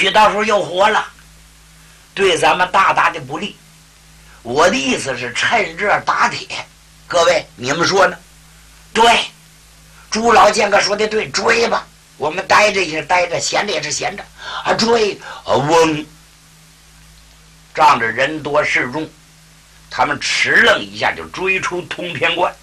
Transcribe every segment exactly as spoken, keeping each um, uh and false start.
许到时候又活了，对咱们大大的不利。我的意思是趁热打铁，各位你们说呢？对，朱老剑客说的对，追吧，我们待着也是待着，闲着也是闲着啊，追啊嗡！仗着人多势众，他们迟愣一下就追出通天关。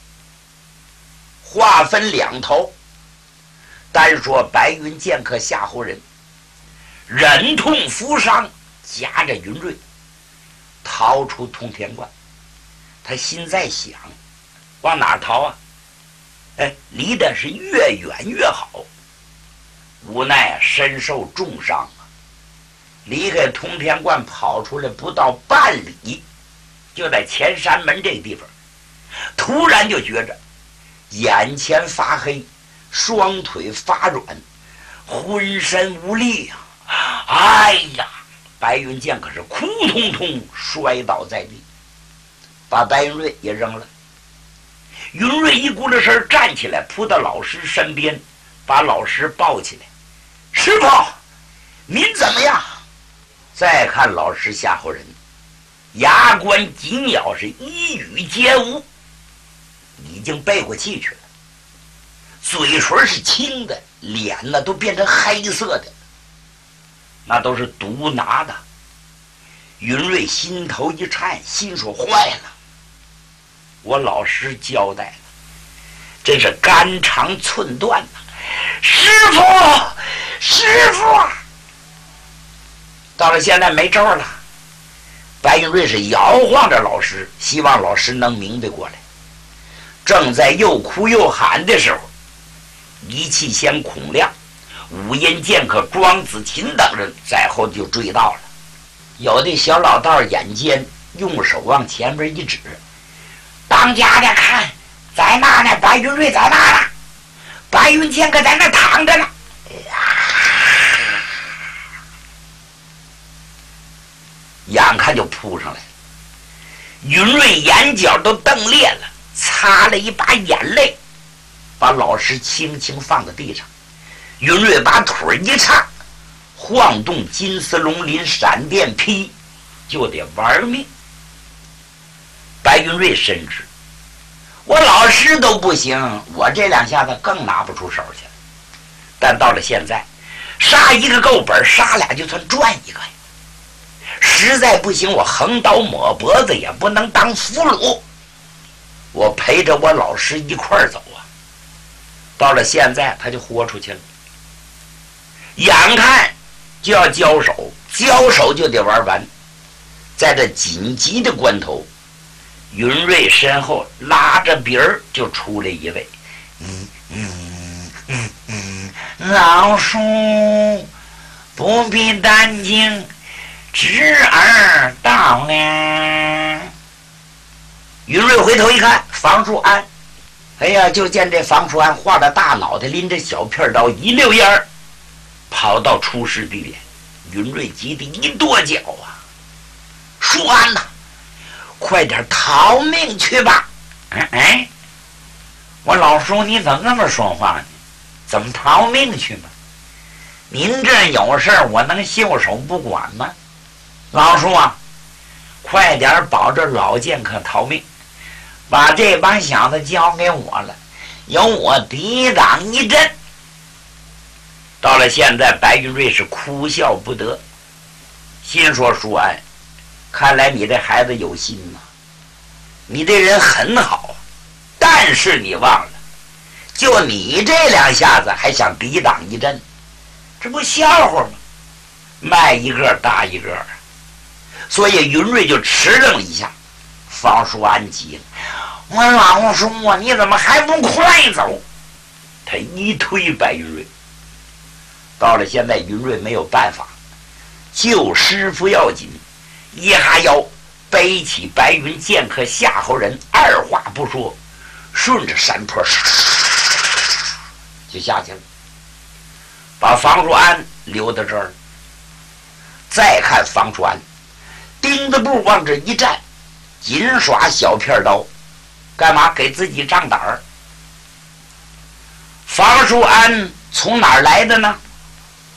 划分两头，单说白云剑客夏侯仁忍痛负伤，夹着云瑞逃出通天关。他心在想，往哪逃啊？哎，离得是越远越好。无奈啊，身受重伤啊，离开通天关跑出来不到半里，就在前山门这个地方，突然就觉着眼前发黑，双腿发软，浑身无力呀、啊！哎呀，白云剑可是哭通通摔倒在地，把白云瑞也扔了。云瑞一咕噜声站起来，扑到老师身边，把老师抱起来。师傅，您怎么样？再看老师夏侯仁，牙关紧咬，是一语皆无，已经背过气去了，嘴唇是青的，脸呢都变成黑色的，那都是毒拿的。云瑞心头一颤，心说坏了，我老师交代了，真是肝肠寸断呐、啊！师傅，师傅啊！到了现在没招了，白云瑞是摇晃着老师，希望老师能明白过来。正在又哭又喊的时候，一气仙孔亮、五阴剑客庄子琴等人在后就追到了。有的小老道眼尖，用手往前边一指，当家的看，在那呢，白云瑞在那呢，白云剑客在那躺着呢。眼看就扑上来了，云瑞眼角都瞪裂了，擦了一把眼泪，把老师轻轻放在地上。云瑞把腿一叉，晃动金丝龙鳞闪电劈，就得玩命。白云瑞深知我老师都不行，我这两下子更拿不出手去了。但到了现在，杀一个够本，杀俩就算赚一个呀。实在不行，我横刀抹脖子也不能当俘虏，我陪着我老师一块儿走啊。到了现在，他就豁出去了，眼看就要交手，交手就得玩完。在这紧急的关头，云瑞身后拉着鼻儿就出来一位，嗯嗯嗯嗯，老叔不必担惊，侄儿到了。云瑞回头一看，房叔安。哎呀，就见这房叔安画着大脑袋，拎着小片刀，一溜烟儿跑到出事地点。云瑞急得一跺脚啊！叔安呐，快点逃命去吧！哎哎，我老叔你怎么那么说话呢？怎么逃命去嘛？您这有事儿，我能袖手不管吗？老叔啊，快点保着老剑客逃命，把这帮小子交给我了，由我抵挡一阵。到了现在，白云瑞是哭笑不得，心说叔安，看来你这孩子有心呐、啊，你这人很好，但是你忘了，就你这两下子还想抵挡一阵，这不笑话吗？卖一个大一个。所以云瑞就迟愣了一下。方叔安急了，我老叔啊，你怎么还不快走？他一推白云瑞。到了现在，云瑞没有办法，救师傅要紧，一哈腰背起白云剑客夏侯仁，二话不说，顺着山坡就下去了，把方叔安留到这儿。再看方叔安钉子步往这一站，紧耍小片刀，干嘛？给自己长胆儿。方叔安从哪儿来的呢？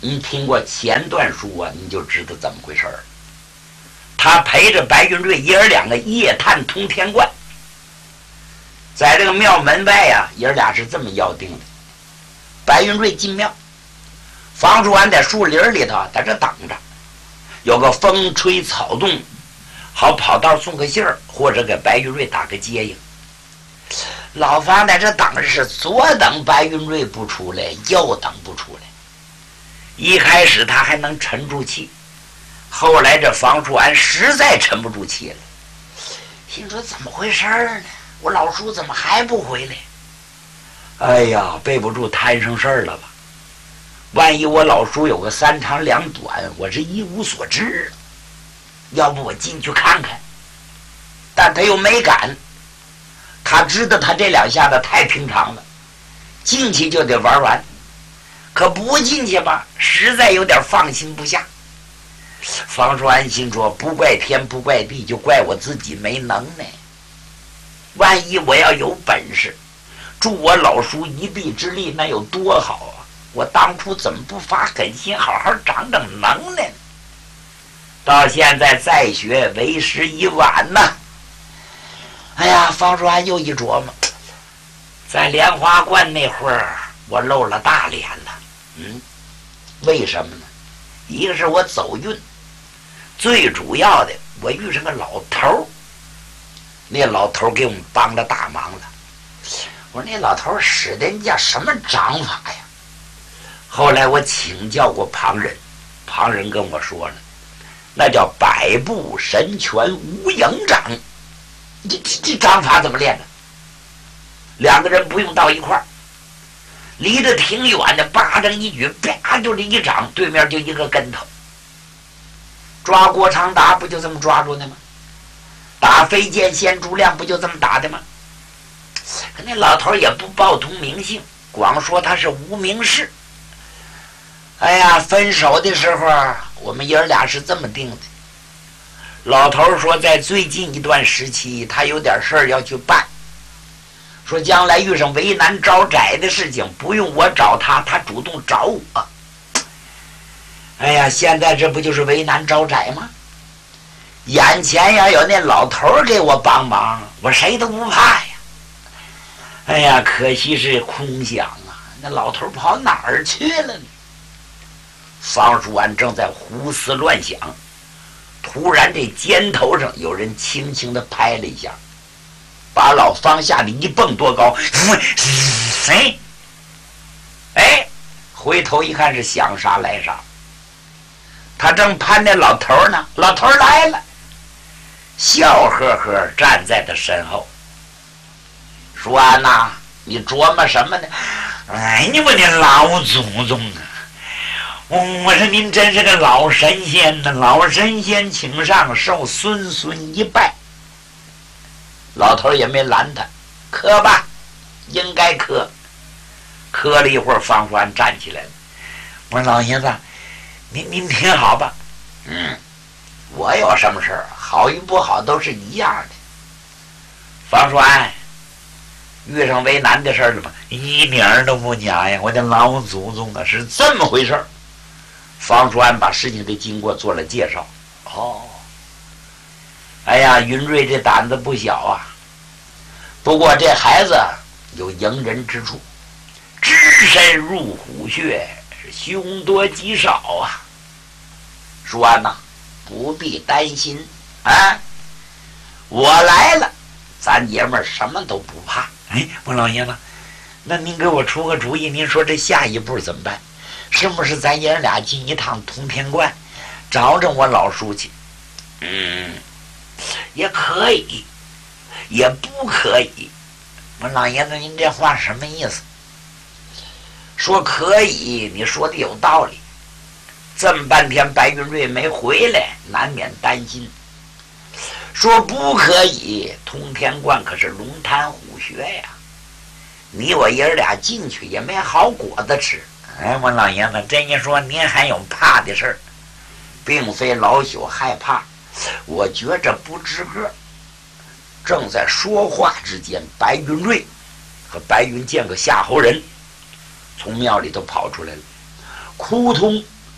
你听过前段书啊，你就知道怎么回事儿。他陪着白云瑞爷儿两个夜探通天观，在这个庙门外啊，爷儿俩是这么要定的：白云瑞进庙，房叔安在树林里头在这等着，有个风吹草动，好跑道送个信儿，或者给白云瑞打个接应。老房在这等着，是左等白云瑞不出来，右等不出来。一开始他还能沉住气，后来这房叔安实在沉不住气了，心说怎么回事呢？我老叔怎么还不回来？哎呀，背不住摊上事儿了吧？万一我老叔有个三长两短，我是一无所知。要不我进去看看？但他又没敢，他知道他这两下子太平常了，进去就得玩完。可不进去吧，实在有点放心不下。房叔安心说，不怪天不怪地，就怪我自己没能耐。万一我要有本事，助我老叔一臂之力，那有多好啊！我当初怎么不发狠心好好长长能耐呢？到现在再学为时已晚呐。哎呀，房叔安又一琢磨，在莲花观那会儿我露了大脸了。嗯，为什么呢？一个是我走运，最主要的我遇上个老头儿，那老头儿给我们帮了大忙了。我说那老头儿使的人家什么掌法呀？后来我请教过旁人，旁人跟我说了，那叫百步神拳无影掌。这这这掌法怎么练的？两个人不用到一块儿，离得挺远的，巴掌一举，啪就这一掌，对面就一个跟头。抓郭长达不就这么抓住的吗？打飞剑仙朱亮不就这么打的吗？可那老头也不报通名姓，光说他是无名氏。哎呀，分手的时候我们爷儿俩是这么定的。老头说在最近一段时期他有点事儿要去办，说将来遇上为难招窄的事情不用我找他，他主动找我。哎呀，现在这不就是为难招窄吗？眼前要有那老头给我帮忙，我谁都不怕呀。哎呀，可惜是空想啊，那老头跑哪儿去了呢？方叔安正在胡思乱想，突然这肩头上有人轻轻地拍了一下，把老方吓得一蹦多高。谁？哎，回头一看是想杀来杀，他正攀那老头呢，老头来了，笑呵呵站在他身后。说安呐，你琢磨什么呢？哎，你我的老祖宗啊！我说您真是个老神仙呢，老神仙请上，受孙孙一拜。老头也没拦他，磕吧，应该磕。磕了一会儿，方叔安站起来了。我说老爷子，您您听好吧。嗯，我有什么事儿，好与不好都是一样的。方叔安，遇上为难的事儿了吗？一点儿都不假呀，我的老祖宗啊，是这么回事儿。方叔安把事情的经过做了介绍。哦，哎呀，云瑞这胆子不小啊，不过这孩子有迎人之处，只身入虎穴，是凶多吉少啊。说安呐，不必担心啊，我来了，咱爷们儿什么都不怕。哎，我老爷子，那您给我出个主意，您说这下一步怎么办？是不是咱爷俩进一趟通天观，找找我老叔去？嗯，也可以，也不可以。我老爷子，您这话什么意思？说可以，你说的有道理。这么半天白云瑞没回来，难免担心。说不可以，通天观可是龙潭虎穴呀，你我爷俩进去也没好果子吃。哎，我老爷子，这一说您还有怕的事儿，并非老朽害怕，我觉着不值个。正在说话之间，白云瑞和白云见个夏侯人从庙里头跑出来了，扑通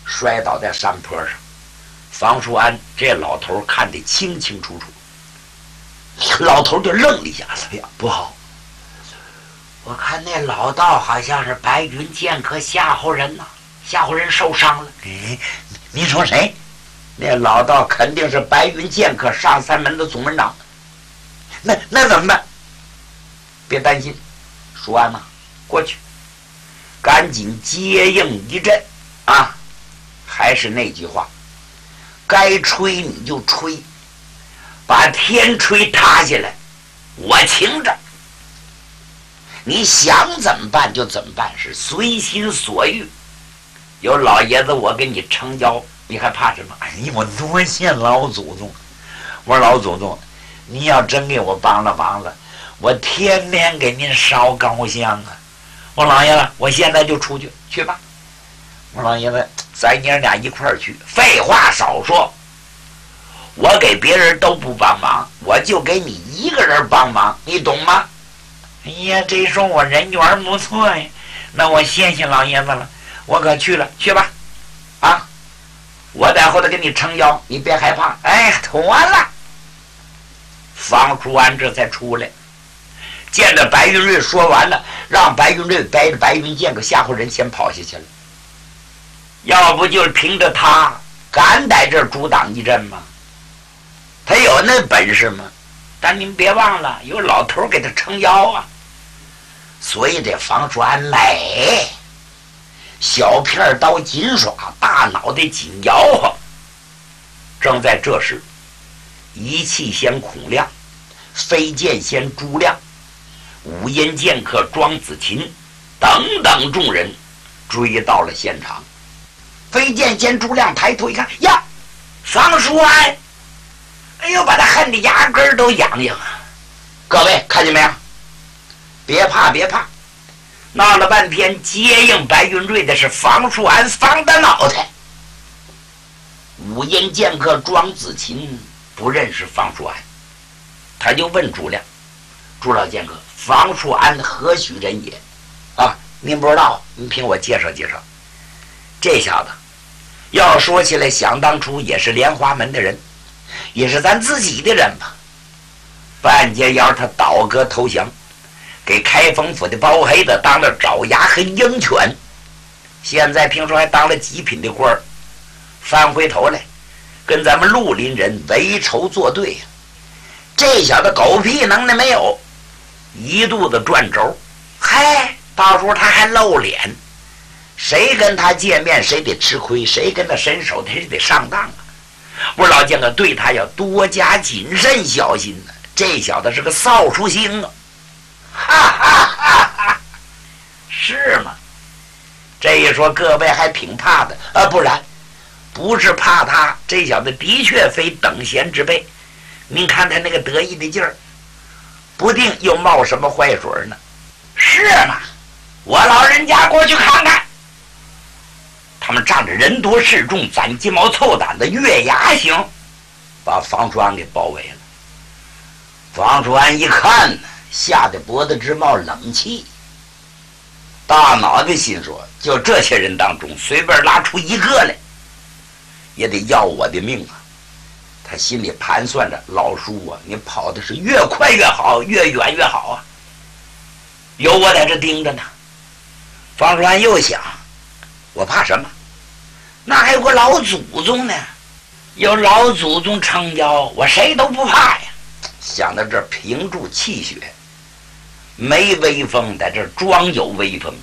摔倒在山坡上。房叔安这老头看得清清楚楚，老头就愣了一下，哎呀，不好！我看那老道好像是白云剑客吓唬人呐、啊，吓唬人受伤了。哎，您说谁？那老道肯定是白云剑客上三门的总门长。那那怎么办？别担心，叔安呐，过去，赶紧接应一阵啊！还是那句话。该吹你就吹，把天吹塌下来，我请着。你想怎么办就怎么办，是随心所欲。有老爷子我给你撑腰，你还怕什么？哎呀，我多谢老祖宗！我说老祖宗，您要真给我帮了忙了，我天天给您烧高香啊！我说老爷子，我现在就出去，去吧。我说老爷子，咱爷俩一块儿去。废话少说，我给别人都不帮忙，我就给你一个人帮忙，你懂吗？哎呀，这一说我人缘不错呀，那我谢谢老爷子了，我可去了，去吧。啊，我在后头给你撑腰，你别害怕。哎，妥了。方叔安这才出来，见着白云瑞说完了，让白云瑞背着白云剑个吓唬人先跑下去了。要不就是凭着他敢在这儿阻挡一阵吗？他有那本事吗？但您别忘了，有老头给他撑腰啊。所以这方叔安来，小片刀紧耍，大脑袋紧摇晃。正在这时，一气仙孔亮、飞剑仙朱亮、五阴剑客庄子琴等等众人追到了现场。飞剑仙朱亮抬头一看，呀，方叔安！哎呦，把他恨得牙根都痒痒啊！各位看见没有？别怕别怕，闹了半天接应白云瑞的是方叔安方的脑袋。五阴剑客庄子琴不认识方叔安，他就问朱亮：“朱老剑客，方叔安何许人也？”啊，您不知道，您凭我介绍介绍。这小子要说起来，想当初也是莲花门的人，也是咱自己的人吧。半截腰他倒戈投降，给开封府的包黑的当了爪牙和鹰犬，现在听说还当了极品的官儿，翻回头来跟咱们绿林人为仇作对。这小子狗屁能耐没有，一肚子转轴，嗨，到时候他还露脸，谁跟他见面谁得吃亏，谁跟他伸手他得上当啊！我老剑哥对他要多加谨慎小心呢、啊。这小子是个扫帚星啊！哈哈哈哈！是吗？这一说各位还挺怕的啊，不然不是怕他，这小子的确非等闲之辈。您看他那个得意的劲儿，不定又冒什么坏水呢？是吗？我老人家过去看看。他们仗着人多势众，攒鸡毛凑胆的月牙行，把方叔安给包围了。方叔安一看，吓得脖子直冒冷气，大脑袋心说：就这些人当中，随便拉出一个来，也得要我的命啊！他心里盘算着：老叔啊，你跑的是越快越好，越远越好啊！有我在这盯着呢。方叔安又想：我怕什么？那还有个老祖宗呢，有老祖宗撑腰，我谁都不怕呀！想到这儿，屏住气血，没威风，在这儿装有威风。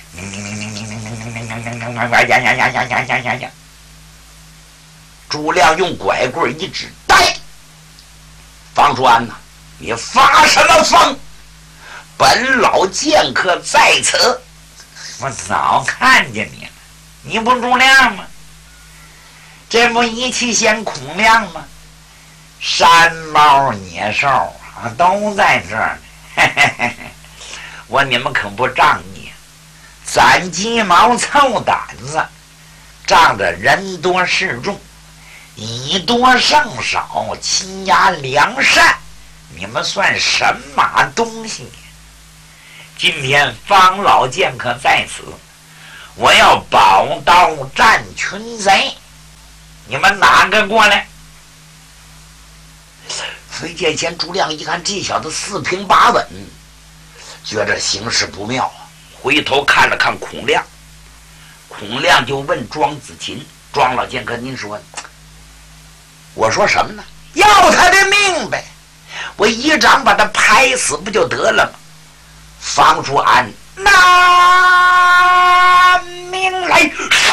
朱亮用拐棍一指：“呆！方叔安呐，你发什么疯？本老剑客在此。”我早看见你了，你不朱亮吗？这不一气仙孔亮吗？山猫野兽啊，都在这儿呢。嘿嘿嘿嘿，我你们可不仗义，攒鸡毛凑胆子，仗着人多势众，以多胜少，欺压良善，你们算什么东西？今天方老剑客在此， 我要宝刀战群贼，你们哪个过来？飞剑仙朱亮一看这小子四平八稳，觉着形势不妙啊，回头看了看孔亮，孔亮就问庄子琴：“庄老剑客，您说？”我说什么呢？要他的命呗！我一掌把他拍死不就得了吗？方叔安拿命来，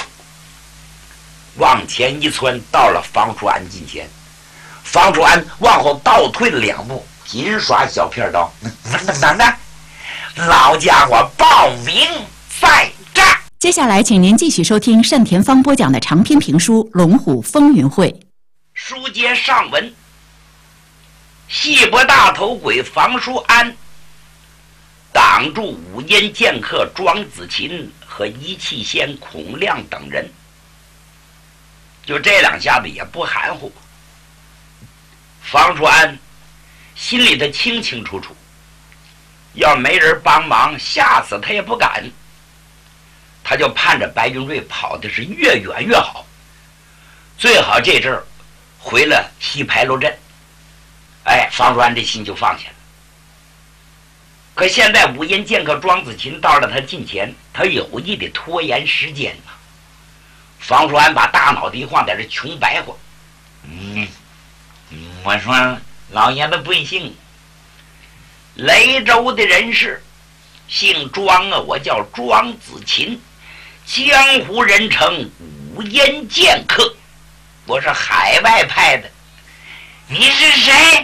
往前一窜，到了方叔安近前。方叔安往后倒退了两步，紧耍小片刀。等等，老家伙报名在这儿。 接下来，请您继续收听单田芳播讲的长篇评书《龙虎风云会》。 书接上文，戏伯大头鬼房叔安挡住五阴剑客庄子琴和一气仙孔亮等人，就这两下子也不含糊。房叔安心里头清清楚楚，要没人帮忙，吓死他也不敢。他就盼着白云瑞跑的是越远越好，最好这阵儿回了西牌楼镇。哎，方叔安这心就放下了。可现在五阴剑客庄子琴到了他近前，他有意的拖延时间啊。方叔安把大脑袋一晃，在这穷白话：“嗯，我说老爷子贵姓？雷州的人士，姓庄啊，我叫庄子琴，江湖人称五阴剑客，我是海外派的。你是谁？”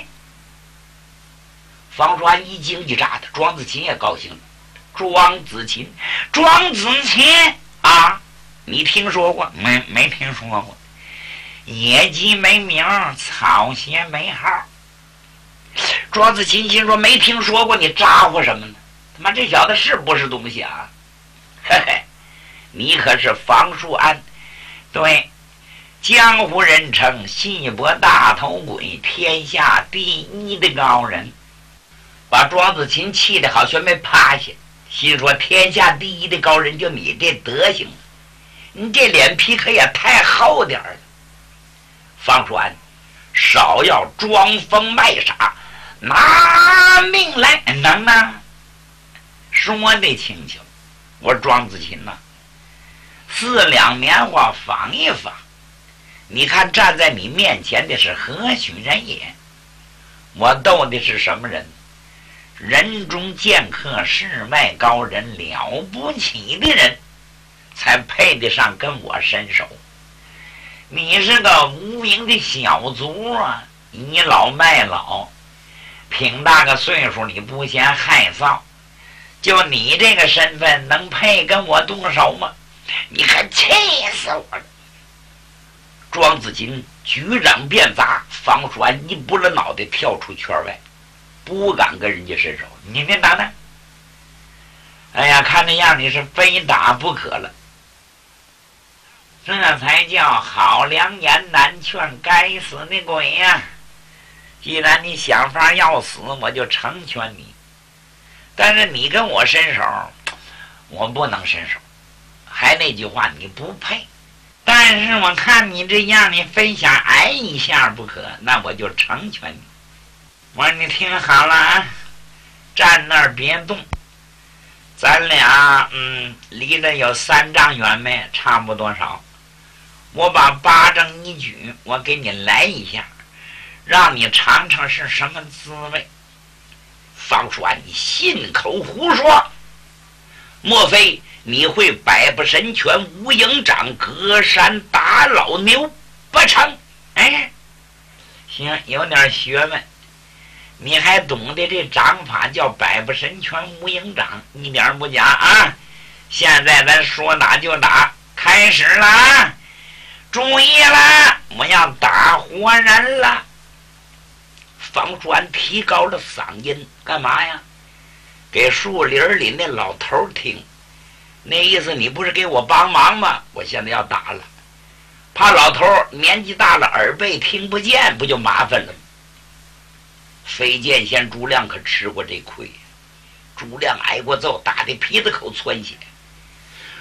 方叔安一惊一乍的，庄子琴也高兴了。庄子琴，庄子琴啊，你听说过？没没听说过。野鸡没名，草鞋没号。庄子琴心说：“没听说过，你咋呼什么呢？他妈这小子是不是东西啊？”嘿嘿，你可是房叔安，对，江湖人称戏伯大头鬼，天下第一的高人。把庄子琴气得好像没趴下，心说：“天下第一的高人，就你这德行，你这脸皮可也太厚点儿了。”方叔安少要装疯卖傻，拿命来！能呢？说得轻巧。我说庄子琴呐、啊，四两棉花纺一纺，你看站在你面前的是何许人也？我斗的是什么人？人中剑客，世外高人，了不起的人，才配得上跟我伸手。你是个无名的小卒啊，倚老卖老，挺大个岁数你不嫌害臊，就你这个身份能配跟我动手吗？你可气死我了！庄子琴举掌便砸，方叔安一拨了脑袋跳出圈外，不敢跟人家伸手。你别打他！哎呀，看那样你是非打不可了。这才叫好良言难劝该死的鬼呀、啊！既然你想法要死，我就成全你。但是你跟我伸手，我不能伸手。还那句话，你不配。但是我看你这样，你非想挨一下不可，那我就成全你。我说你听好了啊，站那儿别动。咱俩嗯，离着有三丈远没？差不多少。我把巴掌一举，我给你来一下，让你尝尝是什么滋味。方叔安，你信口胡说！莫非你会百步神拳、无影掌、隔山打老牛不成？哎，行，有点学问。你还懂得这掌法叫百步神拳、无影掌，一点不假啊！现在咱说打就打，开始了啊！注意了，我要打活人了。方叔安提高了嗓音，干嘛呀？给树林里那老头听。那意思你不是给我帮忙吗？我现在要打了，怕老头年纪大了耳背听不见，不就麻烦了吗？飞剑仙朱亮可吃过这亏，朱亮挨过揍，打得皮子口窜血。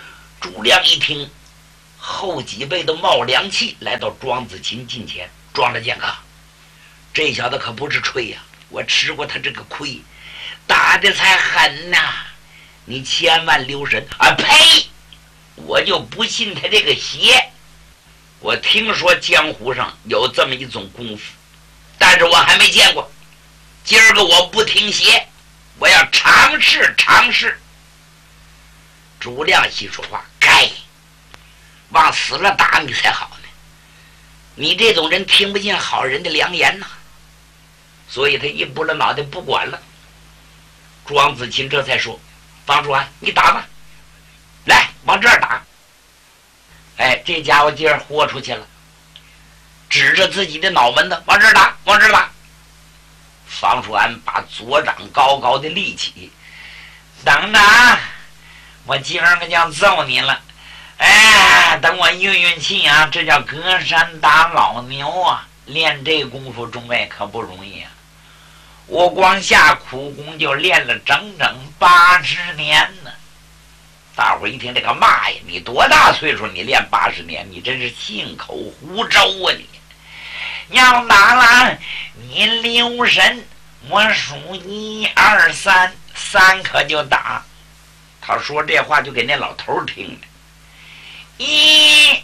朱亮一听，后脊背都冒凉气，来到庄子琴近前。庄大剑客，这小子可不是吹呀、啊，我吃过他这个亏，打的才狠呐、啊！你千万留神啊！呸！我就不信他这个邪。我听说江湖上有这么一种功夫，但是我还没见过。今儿个我不听邪，我要尝试尝试。朱亮喜说话，该往死了打你才好呢。你这种人听不见好人的良言呐、啊，所以他一拨了脑袋不管了。庄子琴这才说：“方叔安，你打吧，来往这儿打。”哎，这家伙今儿豁出去了，指着自己的脑门子往这儿打，往这儿打。方叔安把左掌高高的立起，等着啊，我今儿个就要揍你了。哎，等我运运气啊，这叫隔山打老牛啊！练这功夫，诸位可不容易啊！我光下苦功就练了整整八十年呢。大伙一听这个骂呀，你多大岁数？你练八十年，你真是信口胡诌啊！你要打了，你留神，我数一二三，三可就打。他说这话就给那老头听的。一、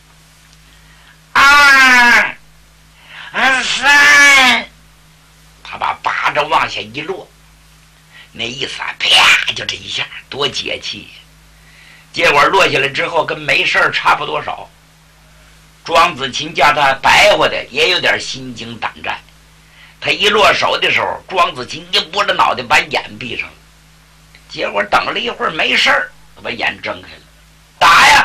二、三，他把巴掌往下一落，那意思啊，啪，就这一下，多解气！结果落下来之后，跟没事儿差不多少。庄子琴叫他白活的，也有点心惊胆战。他一落手的时候，庄子琴一拨着脑袋，把眼闭上了。结果等了一会儿没事儿，把眼睁开了，打呀！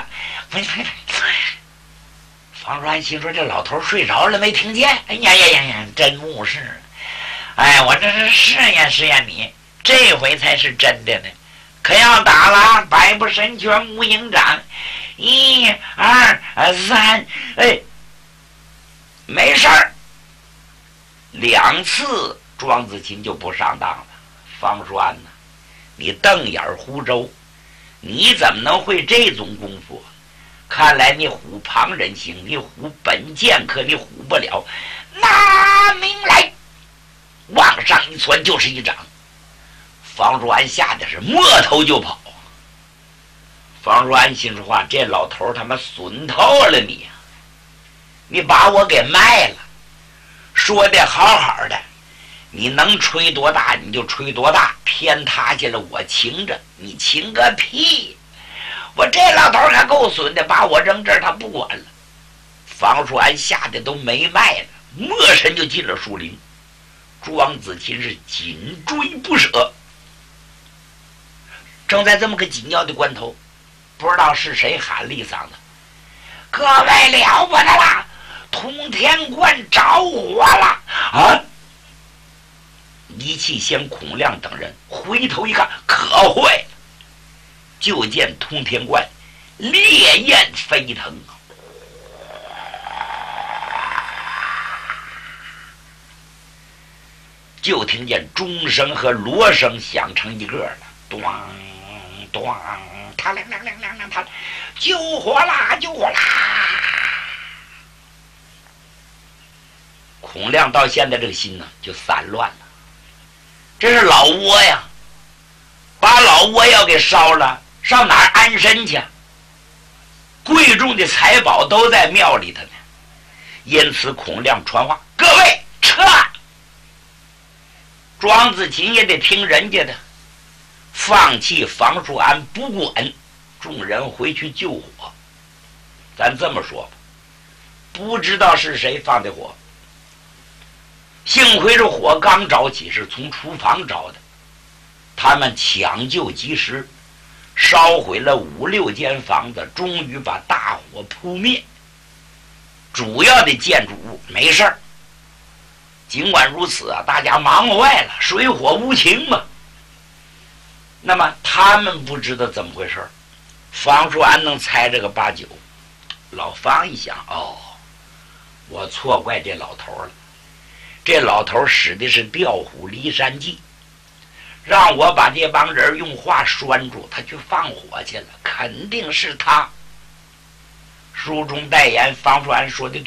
方叔安心说：“这老头睡着了，没听见。”哎呀呀呀呀，真误事！哎，我这是试验试验你，这回才是真的呢。可要打了，百步神拳无影掌，一二三，哎，没事儿。两次庄子琴就不上当了。方叔安呢，你瞪眼胡诌，你怎么能会这种功夫？看来你唬旁人行，你唬本剑客你唬不了。拿命来！往上一窜就是一掌。方叔安吓得是摸头就跑。方叔安心说话：“这老头他妈损透了你呀、啊！你把我给卖了。说的好好的，你能吹多大你就吹多大，天塌下来我擒着，你擒个屁！我这老头还够损的，把我扔这儿他不管了。”方叔安吓得都没脉了，没身就进了树林。庄子琴是紧追不舍。正在这么个紧要的关头，不知道是谁喊了一嗓子：“各位了不得了，通天观着火了！”啊！一气仙、孔亮等人回头一看，可坏了！就见通天观烈焰飞腾，就听见钟声和锣声响成一个了，咚咚，他亮亮亮亮亮，他救火啦，救火啦！孔亮到现在这个心呢就散乱了，这是老窝呀，把老窝要给烧了，上哪儿安身去？贵重的财宝都在庙里头呢。因此孔亮传话：“各位撤！”庄子琴也得听人家的，放弃房叔安不管，众人回去救火。咱这么说吧，不知道是谁放的火，幸亏这火刚着起，是从厨房着的，他们抢救及时，烧毁了五六间房子，终于把大火扑灭。主要的建筑物没事儿。尽管如此啊，大家忙坏了，水火无情嘛。那么他们不知道怎么回事，方叔安能猜这个八九。老方一想，哦，我错怪这老头了。这老头使的是调虎离山计， 让我把这帮人用话拴住，他去放火去了，肯定是他。书中代言方传说的